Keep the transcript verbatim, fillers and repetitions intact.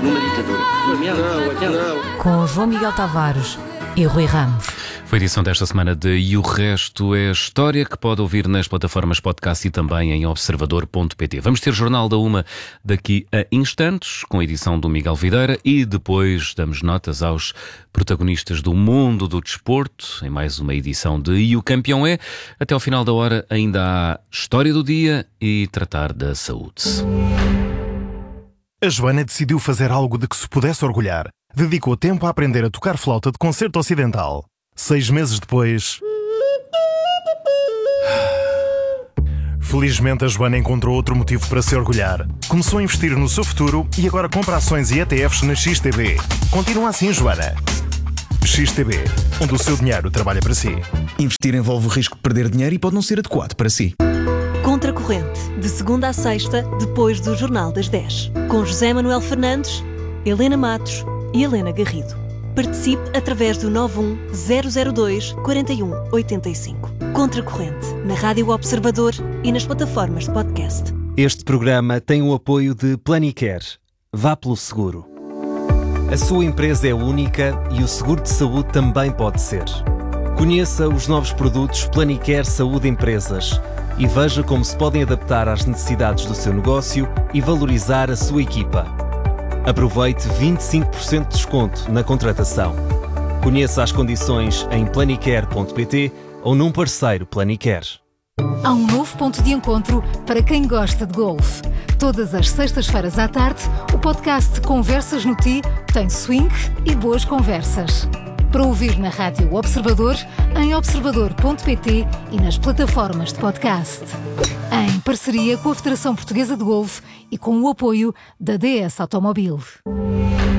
numa ditadura. Não, não. Com João Miguel Tavares e Rui Ramos. Foi a edição desta semana de E o Resto é História, que pode ouvir nas plataformas podcast e também em observador ponto pt. Vamos ter Jornal da Uma daqui a instantes, com a edição do Miguel Videira, e depois damos notas aos protagonistas do mundo do desporto, em mais uma edição de E o Campeão é. Até ao final da hora ainda há História do Dia e tratar da saúde. A Joana decidiu fazer algo de que se pudesse orgulhar. Dedicou tempo a aprender a tocar flauta de concerto ocidental. Seis meses depois... Felizmente a Joana encontrou outro motivo para se orgulhar. Começou a investir no seu futuro e agora compra ações e E T Fs na X T B. Continua assim, Joana. X T B, onde o seu dinheiro trabalha para si. Investir envolve o risco de perder dinheiro e pode não ser adequado para si. Contracorrente, de segunda a sexta, depois do Jornal das dez. Com José Manuel Fernandes, Helena Matos e Helena Garrido. Participe através do nove um zero zero dois quatro um oito cinco. Contracorrente, na Rádio Observador e nas plataformas de podcast. Este programa tem o apoio de Planicare. Vá pelo seguro. A sua empresa é única e o seguro de saúde também pode ser. Conheça os novos produtos Planicare Saúde Empresas e veja como se podem adaptar às necessidades do seu negócio e valorizar a sua equipa. Aproveite vinte e cinco por cento de desconto na contratação. Conheça as condições em planicare ponto pt ou num parceiro Planicare. Há um novo ponto de encontro para quem gosta de golfe. Todas as sextas-feiras à tarde, o podcast Conversas no Ti tem swing e boas conversas. Para ouvir na Rádio Observador, em observador ponto pt e nas plataformas de podcast. Em parceria com a Federação Portuguesa de Golfe e com o apoio da D S Automobil.